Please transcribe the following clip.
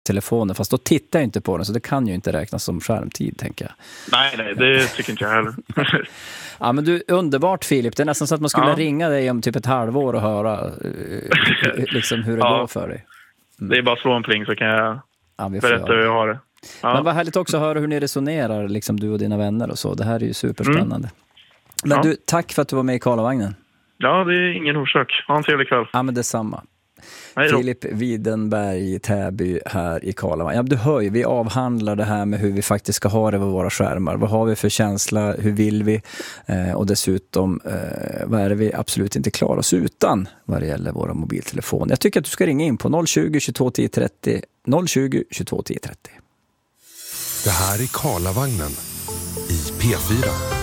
telefonen, fast då tittar jag inte på den, så det kan ju inte räknas som skärmtid, tänker jag. Nej, det tycker inte jag heller. Ja, men du, underbart Filip. Det är nästan så att man skulle ringa dig om typ ett halvår och höra liksom hur det går för dig. Det är bara slå en pling så kan jag berätta hur jag har det. Ja. Men vad härligt också att höra hur ni resonerar, liksom du och dina vänner och så. Det här är ju superspännande. Men du, tack för att du var med i Karlavagnen. Ja, det är ingen orsak. Ha en trevlig kväll. Ja, men detsamma. Hejdå. Filip Widenberg, Täby här i Karlavagn. Ja, du hör ju, vi avhandlar det här med hur vi faktiskt ska ha det med våra skärmar. Vad har vi för känsla? Hur vill vi? Och dessutom, vad är det vi absolut inte klarar oss utan vad det gäller våra mobiltelefoner? Jag tycker att du ska ringa in på 020 22 10 30. 020 22 10 30. Det här är Karlavagnen i P4.